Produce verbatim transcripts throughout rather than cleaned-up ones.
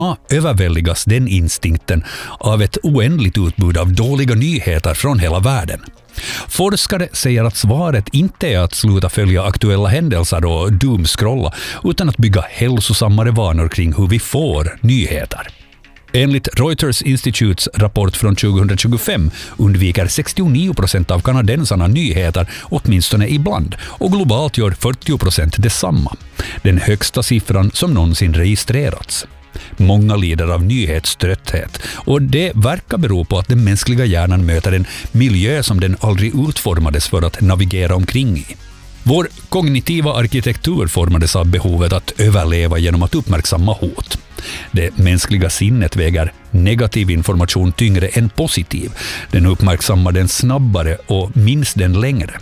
överväldigas den instinkten av ett oändligt utbud av dåliga nyheter från hela världen. Forskare säger att svaret inte är att sluta följa aktuella händelser och doomscrolla utan att bygga hälsosammare vanor kring hur vi får nyheter. Enligt Reuters Institutes rapport från tjugohundratjugofem undviker sextionio procent av kanadensarna nyheter åtminstone ibland och globalt gör fyrtio procent detsamma. Den högsta siffran som någonsin registrerats. Många lider av nyhetströtthet och det verkar bero på att den mänskliga hjärnan möter en miljö som den aldrig utformades för att navigera omkring i. Vår kognitiva arkitektur formades av behovet att överleva genom att uppmärksamma hot. Det mänskliga sinnet väger negativ information tyngre än positiv. Den uppmärksammar den snabbare och minns den längre.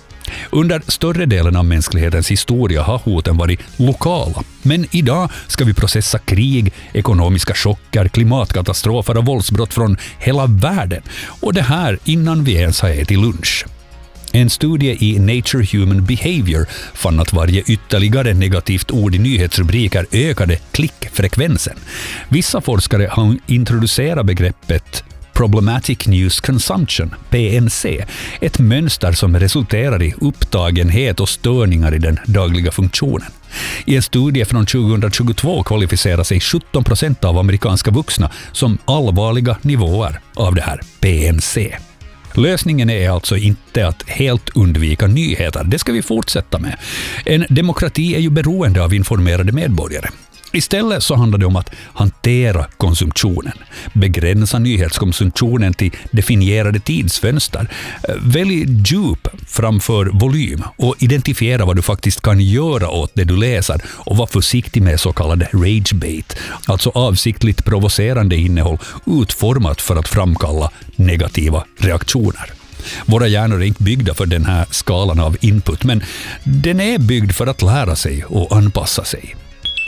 Under större delen av mänsklighetens historia har hoten varit lokala. Men idag ska vi processa krig, ekonomiska chocker, klimatkatastrofer och våldsbrott från hela världen. Och det här innan vi ens har ätit lunch. En studie i Nature Human Behavior fann att varje ytterligare negativt ord i nyhetsrubriker ökade klickfrekvensen. Vissa forskare har introducerat begreppet Problematic News Consumption, P N C, ett mönster som resulterar i upptagenhet och störningar i den dagliga funktionen. I en studie från tjugohundratjugotvå kvalificerar sig sjutton procent av amerikanska vuxna som allvarliga nivåer av det här P N C. Lösningen är alltså inte att helt undvika nyheter, det ska vi fortsätta med. En demokrati är ju beroende av informerade medborgare. Istället så handlar det om att hantera konsumtionen, begränsa nyhetskonsumtionen till definierade tidsfönster, välj djup framför volym och identifiera vad du faktiskt kan göra åt det du läser och var försiktig med så kallade ragebait, alltså avsiktligt provocerande innehåll utformat för att framkalla negativa reaktioner. Våra hjärnor är inte byggda för den här skalan av input, men den är byggd för att lära sig och anpassa sig.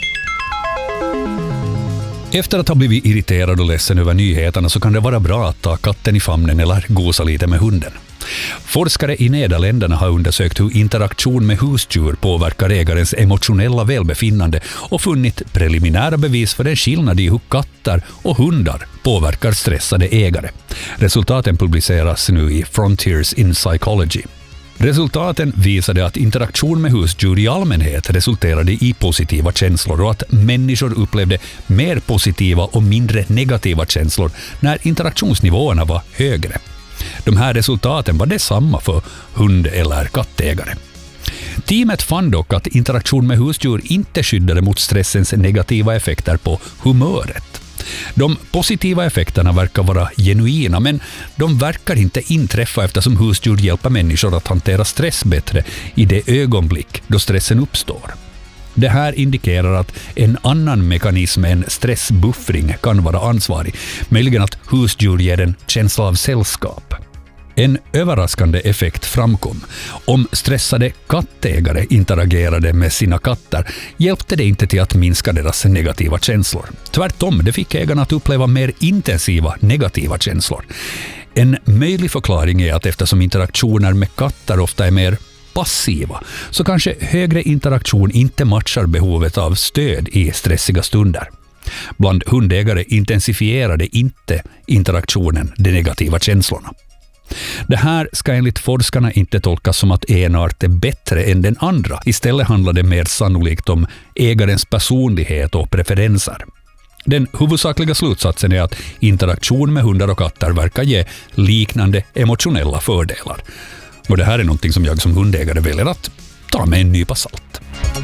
Efter att ha blivit irriterad och ledsen över nyheterna så kan det vara bra att ta katten i famnen eller gosa lite med hunden. Forskare i Nederländerna har undersökt hur interaktion med husdjur påverkar ägarens emotionella välbefinnande och funnit preliminära bevis för en skillnad i hur katter och hundar påverkar stressade ägare. Resultaten publiceras nu i Frontiers in Psychology. Resultaten visade att interaktion med husdjur i allmänhet resulterade i positiva känslor och att människor upplevde mer positiva och mindre negativa känslor när interaktionsnivåerna var högre. De här resultaten var detsamma för hund- eller kattägare. Teamet fann dock att interaktion med husdjur inte skyddade mot stressens negativa effekter på humöret. De positiva effekterna verkar vara genuina, men de verkar inte inträffa eftersom husdjur hjälper människor att hantera stress bättre i det ögonblick då stressen uppstår. Det här indikerar att en annan mekanism än stressbuffring kan vara ansvarig, möjligen att husdjur ger en känsla av sällskap. En överraskande effekt framkom. Om stressade kattägare interagerade med sina katter hjälpte det inte till att minska deras negativa känslor. Tvärtom, det fick ägarna att uppleva mer intensiva negativa känslor. En möjlig förklaring är att eftersom interaktioner med katter ofta är mer passiva så kanske högre interaktion inte matchar behovet av stöd i stressiga stunder. Bland hundägare intensifierade inte interaktionen de negativa känslorna. Det här ska enligt forskarna inte tolkas som att en art är bättre än den andra. Istället handlar det mer sannolikt om ägarens personlighet och preferenser. Den huvudsakliga slutsatsen är att interaktion med hundar och katter verkar ge liknande emotionella fördelar. Och det här är någonting som jag som hundägare väljer att ta med en nypa salt.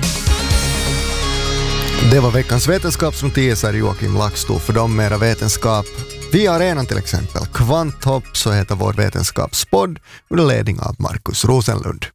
Det var veckans vetenskapsnotiser. Joakim Laxto för dem mera vetenskap. Via arenan till exempel. Kvanthopp så heter vår vetenskapspodd under ledning av Markus Rosenlund.